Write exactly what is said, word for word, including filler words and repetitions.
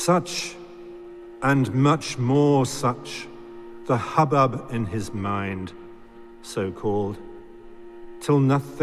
Such, and much more such, the hubbub in his mind, so called, till nothing